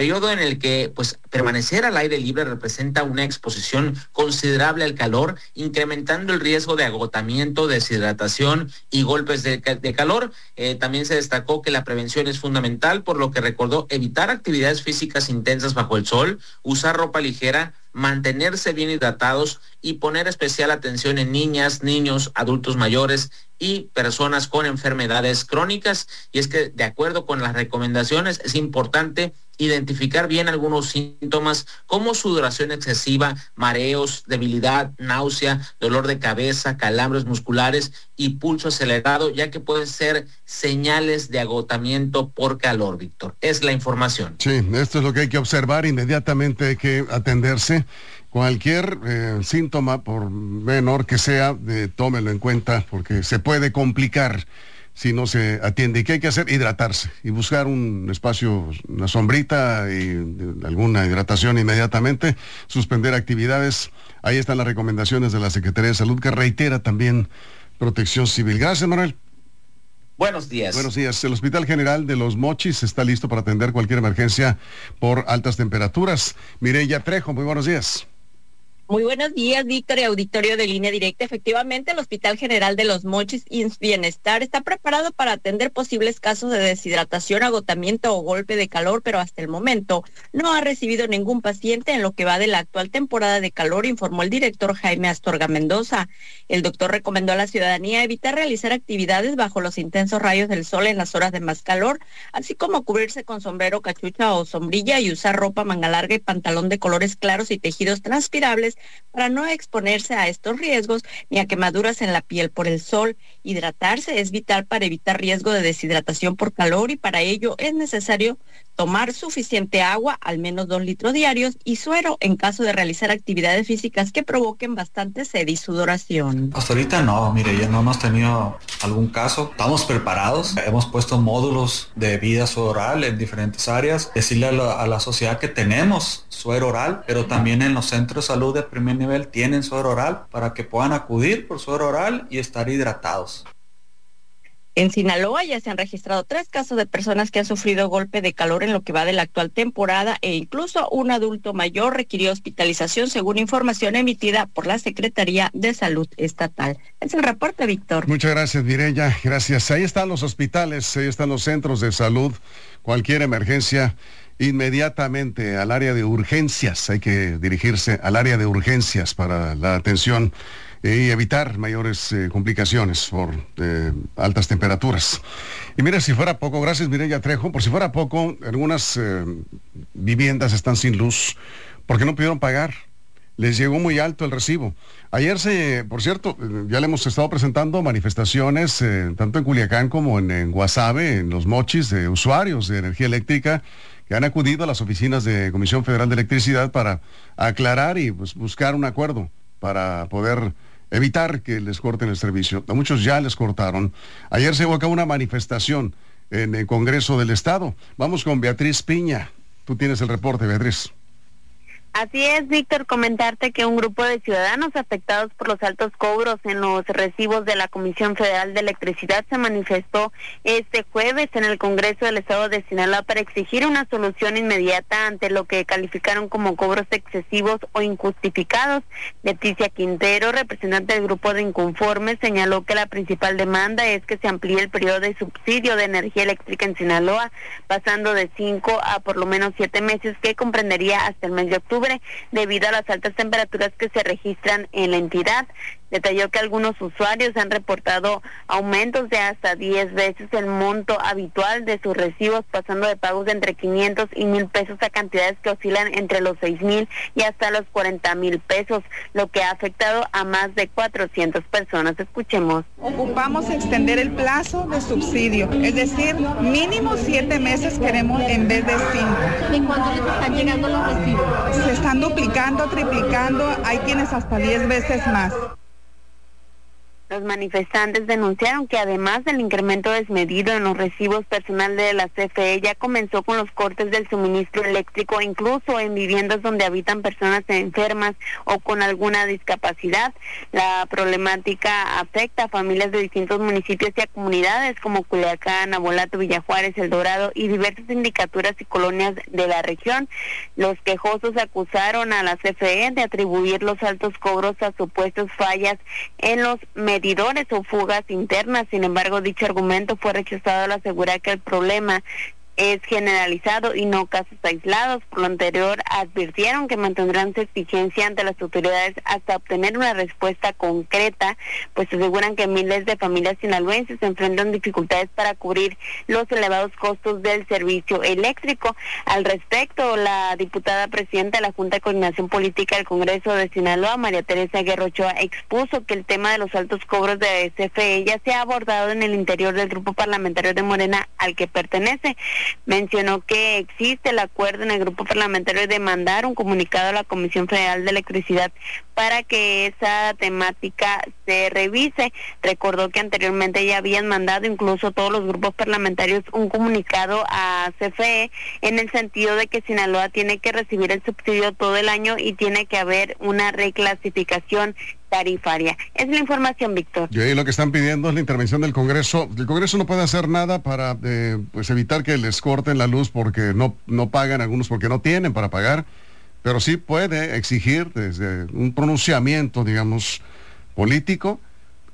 periodo en el que pues permanecer al aire libre representa una exposición considerable al calor, incrementando el riesgo de agotamiento, deshidratación y golpes de calor. También se destacó que la prevención es fundamental, por lo que recordó evitar actividades físicas intensas bajo el sol, usar ropa ligera, mantenerse bien hidratados y poner especial atención en niñas, niños, adultos mayores y personas con enfermedades crónicas. Y es que, de acuerdo con las recomendaciones, es importante identificar bien algunos síntomas como sudoración excesiva, mareos, debilidad, náusea, dolor de cabeza, calambres musculares y pulso acelerado, ya que pueden ser señales de agotamiento por calor, Víctor. Es la información. Sí, esto es lo que hay que observar. Inmediatamente hay que atenderse. Cualquier síntoma, por menor que sea, tómelo en cuenta, porque se puede complicar si no se atiende. ¿Y qué hay que hacer? Hidratarse y buscar un espacio, una sombrita y alguna hidratación inmediatamente, suspender actividades. Ahí están las recomendaciones de la Secretaría de Salud, que reitera también Protección Civil. Gracias, Manuel. Buenos días. Buenos días. El Hospital General de Los Mochis está listo para atender cualquier emergencia por altas temperaturas. Mireya Trejo, muy buenos días. Muy buenos días, Víctor y auditorio de Línea Directa. Efectivamente, el Hospital General de Los Mochis IMSS Bienestar está preparado para atender posibles casos de deshidratación, agotamiento o golpe de calor, pero hasta el momento no ha recibido ningún paciente en lo que va de la actual temporada de calor, informó el director Jaime Astorga Mendoza. El doctor recomendó a la ciudadanía evitar realizar actividades bajo los intensos rayos del sol en las horas de más calor, así como cubrirse con sombrero, cachucha o sombrilla y usar ropa manga larga y pantalón de colores claros y tejidos transpirables para no exponerse a estos riesgos ni a quemaduras en la piel por el sol. Hidratarse es vital para evitar riesgo de deshidratación por calor y para ello es necesario tomar suficiente agua, al menos 2 litros diarios, y suero en caso de realizar actividades físicas que provoquen bastante sed y sudoración. Hasta ahorita no, mire, ya no hemos tenido algún caso. Estamos preparados, hemos puesto módulos de vida oral en diferentes áreas. Decirle a la sociedad que tenemos suero oral, pero también en los centros de salud de primer nivel tienen suero oral para que puedan acudir por suero oral y estar hidratados. En Sinaloa ya se han registrado 3 casos de personas que han sufrido golpe de calor en lo que va de la actual temporada e incluso un adulto mayor requirió hospitalización según información emitida por la Secretaría de Salud Estatal. Es el reporte, Víctor. Muchas gracias, Mireya. Gracias. Ahí están los hospitales, ahí están los centros de salud. Cualquier emergencia, inmediatamente al área de urgencias. Hay que dirigirse al área de urgencias para la atención y evitar mayores complicaciones por altas temperaturas. Y mira, si fuera poco, gracias Mireya Trejo, por si fuera poco, algunas viviendas están sin luz porque no pudieron pagar. Les llegó muy alto el recibo. Ayer por cierto, ya le hemos estado presentando manifestaciones, tanto en Culiacán como en Guasave, en Los Mochis, de usuarios de energía eléctrica que han acudido a las oficinas de Comisión Federal de Electricidad para aclarar y pues, buscar un acuerdo para poder evitar que les corten el servicio. A muchos ya les cortaron. Ayer se llevó a cabo una manifestación en el Congreso del Estado. Vamos con Beatriz Piña. Tú tienes el reporte, Beatriz. Así es, Víctor, comentarte que un grupo de ciudadanos afectados por los altos cobros en los recibos de la Comisión Federal de Electricidad se manifestó este jueves en el Congreso del Estado de Sinaloa para exigir una solución inmediata ante lo que calificaron como cobros excesivos o injustificados. Leticia Quintero, representante del grupo de inconformes, señaló que la principal demanda es que se amplíe el periodo de subsidio de energía eléctrica en Sinaloa, pasando de 5 a por lo menos 7 meses, que comprendería hasta el mes de octubre, debido a las altas temperaturas que se registran en la entidad. Detalló que algunos usuarios han reportado aumentos de hasta 10 veces el monto habitual de sus recibos, pasando de pagos de entre 500 y 1,000 pesos a cantidades que oscilan entre los 6,000 y hasta los 40,000 pesos, lo que ha afectado a más de 400 personas. Escuchemos. Ocupamos extender el plazo de subsidio, es decir, mínimo 7 meses queremos en vez de 5. ¿De cuánto les están llegando los recibos? Se están duplicando, triplicando, hay quienes hasta 10 veces más. Los manifestantes denunciaron que además del incremento desmedido en los recibos, personal de la CFE ya comenzó con los cortes del suministro eléctrico, incluso en viviendas donde habitan personas enfermas o con alguna discapacidad. La problemática afecta a familias de distintos municipios y a comunidades como Culiacán, Abolato, Villajuárez, El Dorado y diversas sindicaturas y colonias de la región. Los quejosos acusaron a la CFE de atribuir los altos cobros a supuestas fallas en los medidores o fugas internas. Sin embargo, dicho argumento fue rechazado al asegurar que el problema es generalizado y no casos aislados. Por lo anterior, advirtieron que mantendrán su exigencia ante las autoridades hasta obtener una respuesta concreta, pues aseguran que miles de familias sinaloenses se enfrentan dificultades para cubrir los elevados costos del servicio eléctrico. Al respecto, la diputada presidenta de la Junta de Coordinación Política del Congreso de Sinaloa, María Teresa Guerra Ochoa, expuso que el tema de los altos cobros de CFE ya se ha abordado en el interior del grupo parlamentario de Morena al que pertenece. Mencionó que existe el acuerdo en el grupo parlamentario de mandar un comunicado a la Comisión Federal de Electricidad para que esa temática se revise. Recordó que anteriormente ya habían mandado incluso todos los grupos parlamentarios un comunicado a CFE en el sentido de que Sinaloa tiene que recibir el subsidio todo el año y tiene que haber una reclasificación tarifaria. Es la información, Víctor. Y ahí lo que están pidiendo es la intervención del Congreso. El Congreso no puede hacer nada para pues evitar que les corten la luz porque no pagan, algunos porque no tienen para pagar, pero sí puede exigir desde un pronunciamiento, digamos, político,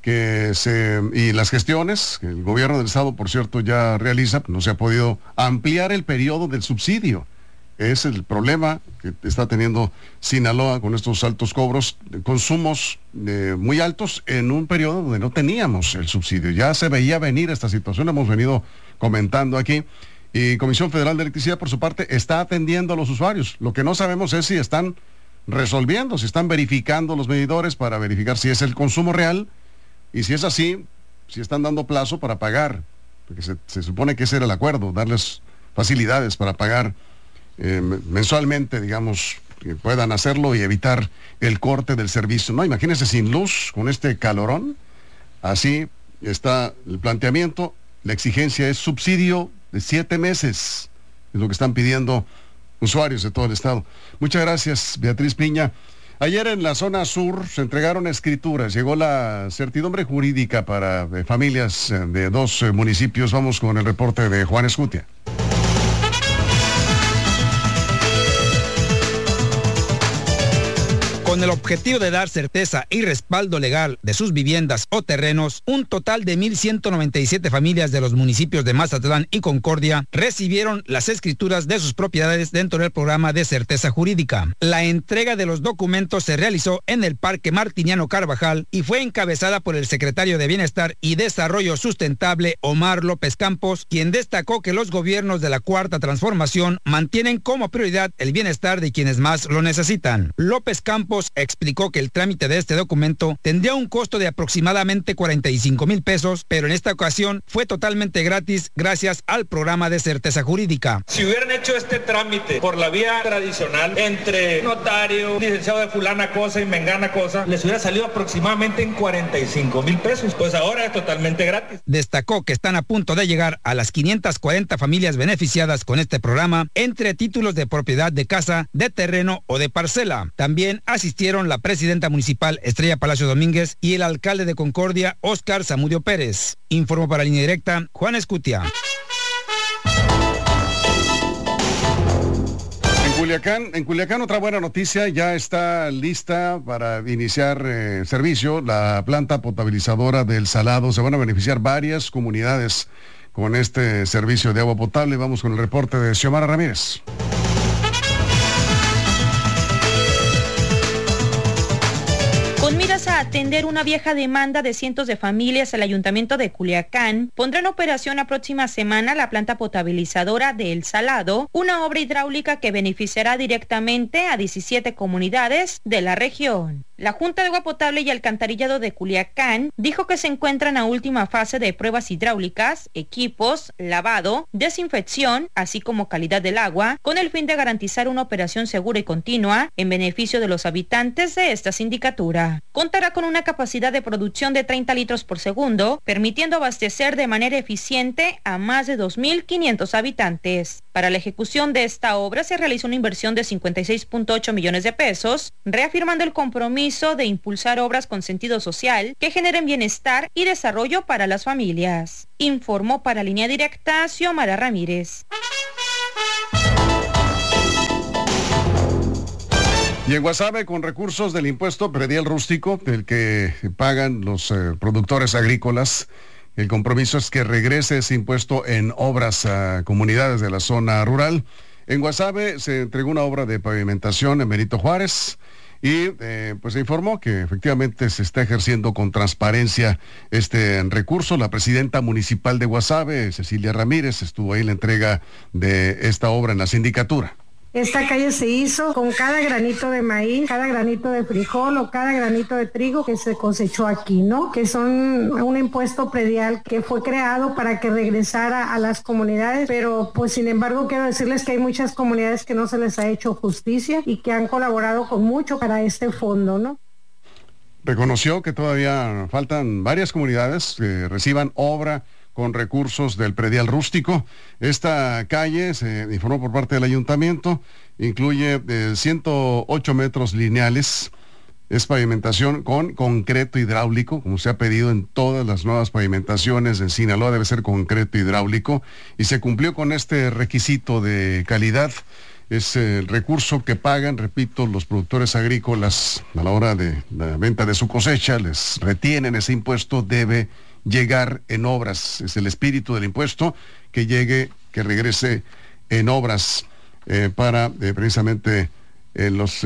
y las gestiones que el gobierno del estado, por cierto, ya realiza. No se ha podido ampliar el periodo del subsidio. Es el problema que está teniendo Sinaloa con estos altos cobros, de consumos muy altos en un periodo donde no teníamos el subsidio. Ya se veía venir esta situación, hemos venido comentando aquí. Y Comisión Federal de Electricidad, por su parte, está atendiendo a los usuarios. Lo que no sabemos es si están resolviendo, si están verificando los medidores para verificar si es el consumo real, y si es así, si están dando plazo para pagar, porque se supone que ese era el acuerdo, darles facilidades para pagar mensualmente, digamos, que puedan hacerlo y evitar el corte del servicio. No, imagínense sin luz, con este calorón. Así está el planteamiento. La exigencia es subsidio de 7 meses, es lo que están pidiendo usuarios de todo el estado. Muchas gracias, Beatriz Piña. Ayer en la zona sur se entregaron escrituras, llegó la certidumbre jurídica para familias de 2 municipios. Vamos con el reporte de Juan Escutia. Con el objetivo de dar certeza y respaldo legal de sus viviendas o terrenos, un total de 1,197 familias de los municipios de Mazatlán y Concordia recibieron las escrituras de sus propiedades dentro del programa de certeza jurídica. La entrega de los documentos se realizó en el Parque Martiniano Carvajal y fue encabezada por el secretario de Bienestar y Desarrollo Sustentable, Omar López Campos, quien destacó que los gobiernos de la Cuarta Transformación mantienen como prioridad el bienestar de quienes más lo necesitan. López Campos explicó que el trámite de este documento tendría un costo de aproximadamente 45,000 pesos, pero en esta ocasión fue totalmente gratis gracias al programa de certeza jurídica. Si hubieran hecho este trámite por la vía tradicional entre notario, licenciado de fulana cosa y mengana cosa, les hubiera salido aproximadamente en 45,000 pesos. Pues ahora es totalmente gratis. Destacó que están a punto de llegar a las 540 familias beneficiadas con este programa entre títulos de propiedad de casa, de terreno o de parcela. También asistieron la presidenta municipal Estrella Palacio Domínguez y el alcalde de Concordia, Óscar Zamudio Pérez. Informó para Línea Directa, Juan Escutia. En Culiacán otra buena noticia, ya está lista para iniciar servicio la planta potabilizadora del Salado. Se van a beneficiar varias comunidades con este servicio de agua potable. Vamos con el reporte de Xiomara Ramírez. Con miras a atender una vieja demanda de cientos de familias, el Ayuntamiento de Culiacán pondrá en operación la próxima semana la planta potabilizadora de El Salado, una obra hidráulica que beneficiará directamente a 17 comunidades de la región. La Junta de Agua Potable y Alcantarillado de Culiacán dijo que se encuentran a última fase de pruebas hidráulicas, equipos, lavado, desinfección, así como calidad del agua, con el fin de garantizar una operación segura y continua en beneficio de los habitantes de esta sindicatura. Contará con una capacidad de producción de 30 litros por segundo, permitiendo abastecer de manera eficiente a más de 2.500 habitantes. Para la ejecución de esta obra se realizó una inversión de 56.8 millones de pesos, reafirmando el compromiso de impulsar obras con sentido social que generen bienestar y desarrollo para las familias. Informó para Línea Directa Xiomara Ramírez. Y en Guasave, con recursos del impuesto predial rústico, del que pagan los productores agrícolas, el compromiso es que regrese ese impuesto en obras a comunidades de la zona rural. En Guasave se entregó una obra de pavimentación en Benito Juárez y pues se informó que efectivamente se está ejerciendo con transparencia este recurso. La presidenta municipal de Guasave, Cecilia Ramírez, estuvo ahí en la entrega de esta obra en la sindicatura. Esta calle se hizo con cada granito de maíz, cada granito de frijol o cada granito de trigo que se cosechó aquí, ¿no? Que son un impuesto predial que fue creado para que regresara a las comunidades, pero pues sin embargo quiero decirles que hay muchas comunidades que no se les ha hecho justicia y que han colaborado con mucho para este fondo, ¿no? Reconoció que todavía faltan varias comunidades que reciban obra con recursos del predial rústico. Esta calle, se informó por parte del ayuntamiento, incluye 108 metros lineales, es pavimentación con concreto hidráulico, como se ha pedido en todas las nuevas pavimentaciones en Sinaloa, debe ser concreto hidráulico, y se cumplió con este requisito de calidad. Es el recurso que pagan, repito, los productores agrícolas a la hora de la venta de su cosecha, les retienen ese impuesto, debe llegar en obras. Es el espíritu del impuesto, que llegue, que regrese en obras para precisamente los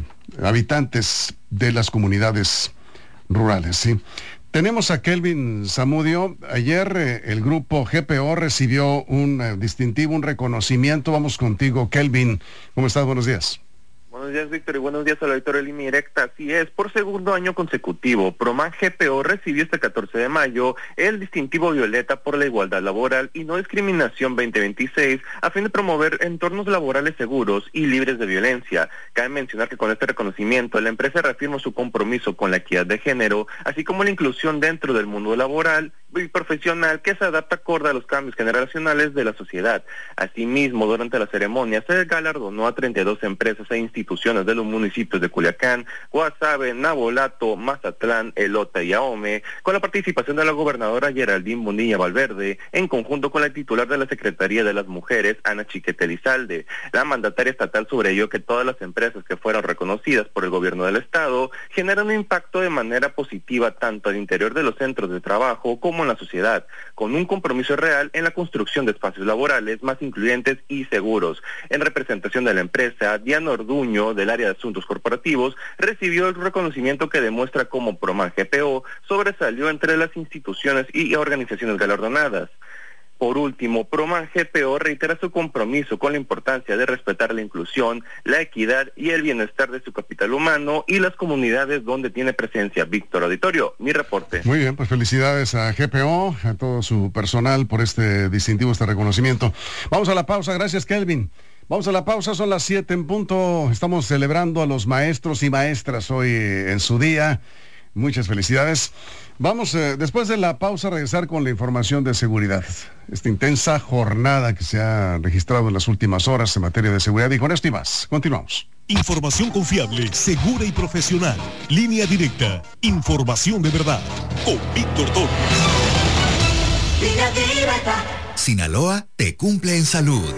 habitantes de las comunidades rurales, ¿sí? Tenemos a Kelvin Zamudio. Ayer el grupo GPO recibió un distintivo, un reconocimiento. Vamos contigo, Kelvin. ¿Cómo estás? Buenos días. Buenos días, Víctor, y buenos días al auditorio de Línea Directa. Así es, por segundo año consecutivo, Proman GPO recibió este 14 de mayo el distintivo Violeta por la Igualdad Laboral y No Discriminación 2026, a fin de promover entornos laborales seguros y libres de violencia. Cabe mencionar que con este reconocimiento, la empresa reafirma su compromiso con la equidad de género, así como la inclusión dentro del mundo laboral y profesional que se adapta acorde a los cambios generacionales de la sociedad. Asimismo, durante la ceremonia se galardonó a 32 empresas e instituciones de los municipios de Culiacán, Guasave, Navolato, Mazatlán, Elota y Ahome, con la participación de la gobernadora Geraldine Bonilla Valverde, en conjunto con la titular de la Secretaría de las Mujeres, Ana Chiquete Lizalde. La mandataria estatal subrayó que todas las empresas que fueron reconocidas por el gobierno del estado generan un impacto de manera positiva tanto al interior de los centros de trabajo como en la sociedad, con un compromiso real en la construcción de espacios laborales más incluyentes y seguros. En representación de la empresa, Diana Orduño, del área de asuntos corporativos, recibió el reconocimiento que demuestra cómo Proman GPO sobresalió entre las instituciones y organizaciones galardonadas. Por último, Proman GPO reitera su compromiso con la importancia de respetar la inclusión, la equidad y el bienestar de su capital humano y las comunidades donde tiene presencia. Víctor, auditorio, mi reporte. Muy bien, pues felicidades a GPO, a todo su personal por este distintivo, este reconocimiento. Vamos a la pausa, gracias Kelvin. Vamos a la pausa, son las 7 en punto. Estamos celebrando a los maestros y maestras hoy en su día. Muchas felicidades. Vamos, después de la pausa, a regresar con la información de seguridad. Esta intensa jornada que se ha registrado en las últimas horas en materia de seguridad. Y con esto y más, continuamos. Información confiable, segura y profesional. Línea Directa. Información de verdad. Con Víctor Torres. Línea Directa. Sinaloa te cumple en salud.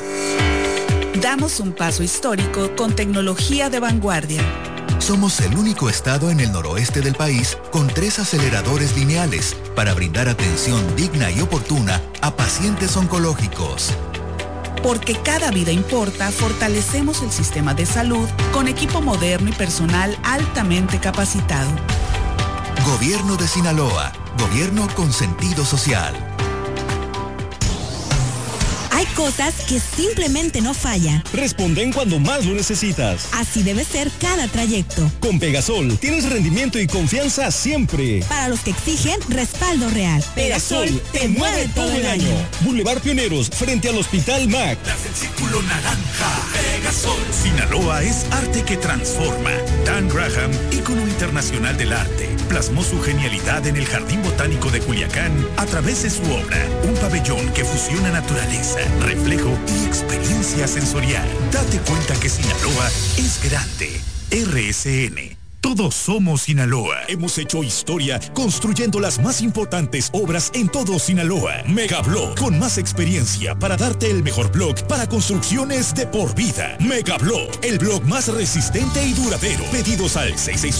Damos un paso histórico con tecnología de vanguardia. Somos el único estado en el noroeste del país con 3 aceleradores lineales para brindar atención digna y oportuna a pacientes oncológicos. Porque cada vida importa, fortalecemos el sistema de salud con equipo moderno y personal altamente capacitado. Gobierno de Sinaloa, gobierno con sentido social. Hay cosas que simplemente no fallan. Responden cuando más lo necesitas. Así debe ser cada trayecto. Con Pegasol tienes rendimiento y confianza siempre. Para los que exigen respaldo real. Pegasol te mueve todo el año. Boulevard Pioneros, frente al Hospital MAC. Das el círculo naranja. Pegasol. Sinaloa es arte que transforma. Dan Graham, ícono internacional del arte, plasmó su genialidad en el Jardín Botánico de Culiacán a través de su obra, un pabellón que fusiona naturaleza, reflejo y experiencia sensorial. Date cuenta que Sinaloa es grande. RSN. Todos somos Sinaloa. Hemos hecho historia construyendo las más importantes obras en todo Sinaloa. Megablock, con más experiencia para darte el mejor block para construcciones de por vida. Megablock, el block más resistente y duradero. Pedidos al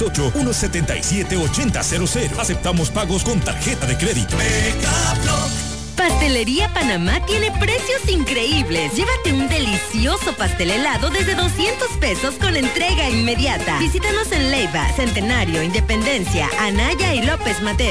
668-177-8000. Aceptamos pagos con tarjeta de crédito. Megablock. Pastelería Panamá tiene precios increíbles. Llévate un delicioso pastel helado desde 200 pesos con entrega inmediata. Visítanos en Leiva, Centenario, Independencia, Anaya y López Mateos.